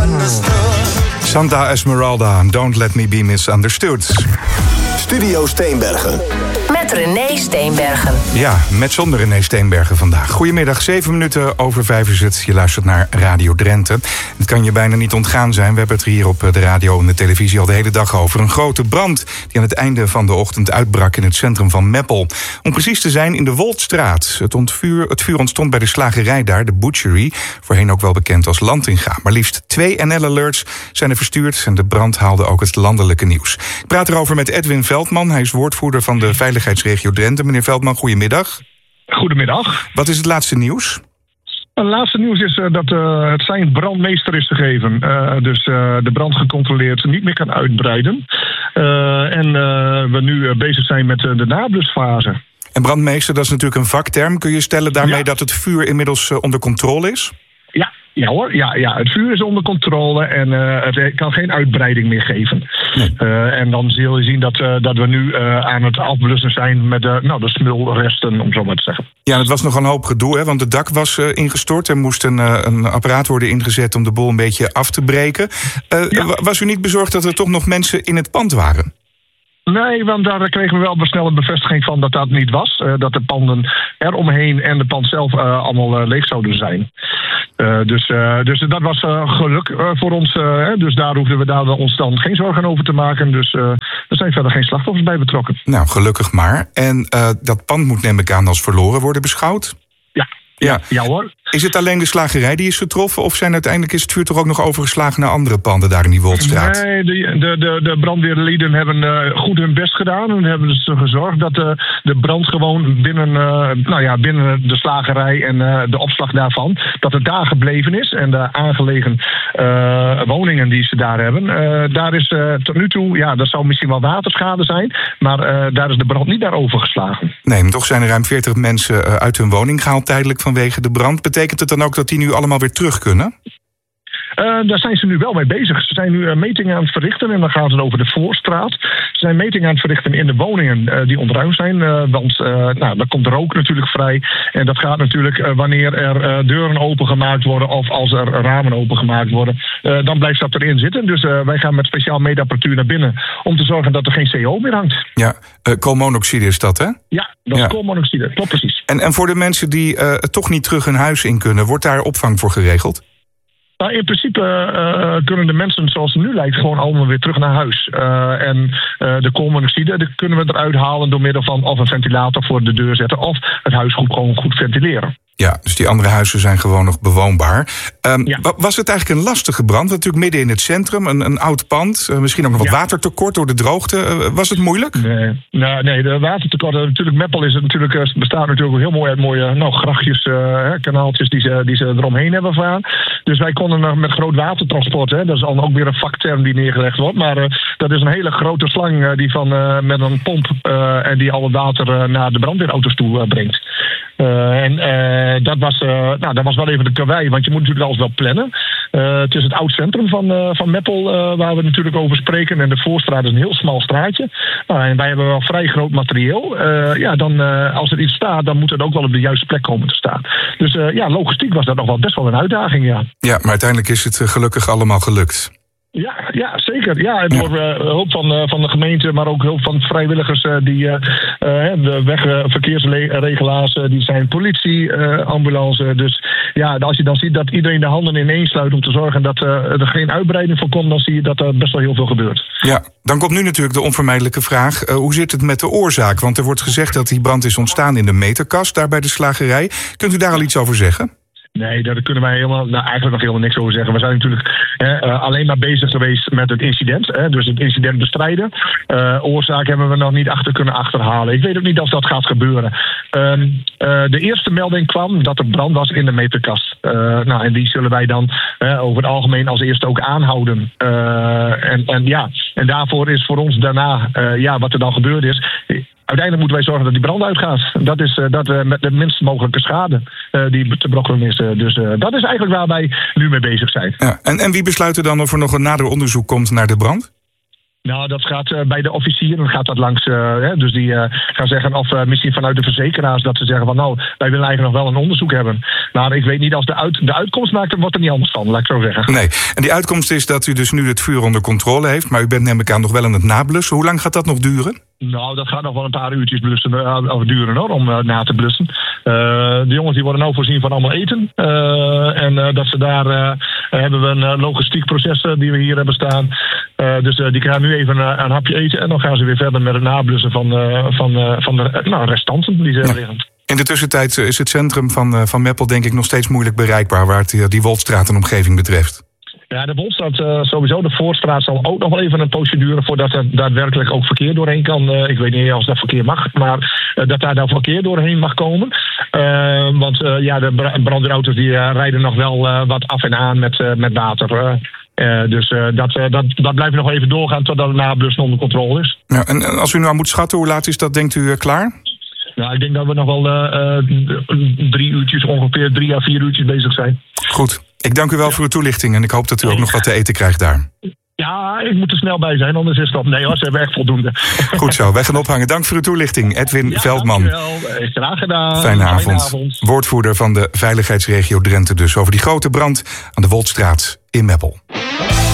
Santa Esmeralda, Don't Let Me Be Misunderstood. Studio Steenbergen. Met René Steenbergen. Ja, met zonder René Steenbergen vandaag. Goedemiddag, 7:07 is het. Je luistert naar Radio Drenthe. Het kan je bijna niet ontgaan zijn. We hebben het er hier op de radio en de televisie al de hele dag over. Een grote brand die aan het einde van de ochtend uitbrak in het centrum van Meppel. Om precies te zijn in de Woltstraat. Het vuur ontstond bij de slagerij daar, de Butchery. Voorheen ook wel bekend als Lantinga. Maar liefst 2 NL-alerts zijn er verstuurd en de brand haalde ook het landelijke nieuws. Ik praat erover met Edwin Veldman. Hij is woordvoerder van de Veiligheidsregio Drenthe. Meneer Veldman, goedemiddag. Goedemiddag. Wat is het laatste nieuws? Het laatste nieuws is dat het zijn brandmeester is gegeven. Dus de brand gecontroleerd niet meer kan uitbreiden. En we nu bezig zijn met de nablusfase. En brandmeester, dat is natuurlijk een vakterm. Kun je stellen daarmee dat het vuur inmiddels onder controle is? Ja hoor, ja, het vuur is onder controle en het kan geen uitbreiding meer geven. Nee. En dan zul je zien dat we nu aan het afblussen zijn met de smulresten, om zo maar te zeggen. Ja, het was nog een hoop gedoe, hè, want het dak was ingestort. Er moest een apparaat worden ingezet om de boel een beetje af te breken. Was u niet bezorgd dat er toch nog mensen in het pand waren? Nee, want daar kregen we wel snel een bevestiging van dat dat niet was. Dat de panden eromheen en de pand zelf allemaal leeg zouden zijn. Dus dat was geluk voor ons. Dus daar hoefden we ons dan geen zorgen over te maken. Dus er zijn verder geen slachtoffers bij betrokken. Nou, gelukkig maar. En dat pand moet, neem ik aan, als verloren worden beschouwd? Ja hoor. Is het alleen de slagerij die is getroffen? Of uiteindelijk is het vuur toch ook nog overgeslagen naar andere panden daar in die Woltstraat? Nee, de brandweerlieden hebben goed hun best gedaan. En hebben dus gezorgd dat de brand gewoon binnen de slagerij en de opslag daarvan, dat het daar gebleven is. En de aangelegen woningen die ze daar hebben, daar is tot nu toe, dat zou misschien wel waterschade zijn. Maar daar is de brand niet naar overgeslagen. Nee, maar toch zijn er ruim 40 mensen uit hun woning gehaald tijdelijk vanwege de brand. Betekent het dan ook dat die nu allemaal weer terug kunnen? Daar zijn ze nu wel mee bezig. Ze zijn nu metingen aan het verrichten en dan gaat het over de Voorstraat. Ze zijn metingen aan het verrichten in de woningen die ontruimd zijn. Want dan komt rook natuurlijk vrij. En dat gaat natuurlijk wanneer er deuren opengemaakt worden of als er ramen opengemaakt worden. Dan blijft dat erin zitten. Dus wij gaan met speciaal meetapparatuur naar binnen om te zorgen dat er geen CO meer hangt. Ja, koolmonoxide is dat, hè? Ja, dat is koolmonoxide. Klopt precies. En voor de mensen die toch niet terug hun huis in kunnen, wordt daar opvang voor geregeld? Nou, in principe kunnen de mensen zoals het nu lijkt gewoon allemaal weer terug naar huis. En de koolmonoxide kunnen we eruit halen door middel van of een ventilator voor de deur zetten of het huis gewoon goed ventileren. Ja, dus die andere huizen zijn gewoon nog bewoonbaar. Was het eigenlijk een lastige brand? Natuurlijk midden in het centrum, een oud pand. Misschien ook nog wat watertekort door de droogte. Was het moeilijk? Nee, de watertekort. Natuurlijk, Meppel bestaat natuurlijk ook heel mooi uit mooie grachtjes, kanaaltjes die ze eromheen hebben gaan. Dus wij konden met groot watertransport, dat is dan ook weer een vakterm die neergelegd wordt. Maar dat is een hele grote slang die met een pomp en die al het water naar de brandweerauto's toe brengt. Dat was wel even de karwei, want je moet natuurlijk alles wel plannen. Het is het oud centrum van Meppel waar we natuurlijk over spreken. En de Voorstraat is een heel smal straatje. En wij hebben wel vrij groot materieel. Als er iets staat, dan moet het ook wel op de juiste plek komen te staan. Dus logistiek was dat nog wel best wel een uitdaging, ja. Ja, maar uiteindelijk is het gelukkig allemaal gelukt. Ja, zeker. Ja, en door hulp van de gemeente, maar ook hulp van vrijwilligers de wegverkeersregelaars, die zijn politie, ambulance. Dus als je dan ziet dat iedereen de handen ineen sluit om te zorgen dat er geen uitbreiding voor komt, dan zie je dat er best wel heel veel gebeurt. Ja, dan komt nu natuurlijk de onvermijdelijke vraag, hoe zit het met de oorzaak? Want er wordt gezegd dat die brand is ontstaan in de meterkast, daar bij de slagerij. Kunt u daar al iets over zeggen? Nee, daar kunnen wij eigenlijk nog helemaal niks over zeggen. We zijn natuurlijk alleen maar bezig geweest met het incident. Dus het incident bestrijden. Oorzaak hebben we nog niet kunnen achterhalen. Ik weet ook niet of dat gaat gebeuren. De eerste melding kwam dat er brand was in de meterkast. En die zullen wij dan over het algemeen als eerste ook aanhouden. En daarvoor is voor ons daarna, wat er dan gebeurd is, uiteindelijk moeten wij zorgen dat die brand uitgaat. Dat is met de minst mogelijke schade die te brokkelen is. Dus dat is eigenlijk waar wij nu mee bezig zijn. Ja, en wie besluit er dan of er nog een nader onderzoek komt naar de brand? Nou, dat gaat bij de officieren gaat dat langs. Dus die gaan zeggen, of misschien vanuit de verzekeraars, dat ze zeggen van nou, wij willen eigenlijk nog wel een onderzoek hebben. Maar ik weet niet, als de uitkomst maakt, dan wordt er niet anders van, laat ik zo zeggen. Nee, en die uitkomst is dat u dus nu het vuur onder controle heeft, maar u bent neem ik aan nog wel aan het nablussen. Hoe lang gaat dat nog duren? Nou, dat gaat nog wel een paar uurtjes duren hoor, om na te blussen. De jongens die worden nou voorzien van allemaal eten. En dat ze daar hebben we een logistiek proces die we hier hebben staan. Dus die gaan nu even een hapje eten en dan gaan ze weer verder met het nablussen van de restanten die ze hebben liggen. In de tussentijd is het centrum van Meppel denk ik nog steeds moeilijk bereikbaar waar het die Woltstraat en omgeving betreft. Ja, de Woltstraat sowieso. De Voorstraat zal ook nog wel even een procedure voordat er daadwerkelijk ook verkeer doorheen kan. Ik weet niet of dat verkeer mag, maar dat daar verkeer doorheen mag komen. Want de brandweerauto's die rijden nog wel wat af en aan met water. Dus dat blijft nog even doorgaan totdat het nablussen onder controle is. Ja, en als u nou moet schatten, hoe laat is dat, denkt u, klaar? Nou, ik denk dat we nog wel 3 uurtjes, ongeveer 3 à 4 uurtjes bezig zijn. Goed. Ik dank u wel voor uw toelichting en ik hoop dat u ook nog wat te eten krijgt daar. Ja, ik moet er snel bij zijn, anders is dat... Nee hoor, ze hebben echt voldoende. Goed zo, wij gaan ophangen. Dank voor uw toelichting, Edwin Veldman. Dankjewel. Graag gedaan. Fijne avond. Woordvoerder van de veiligheidsregio Drenthe dus over die grote brand aan de Woltstraat in Meppel.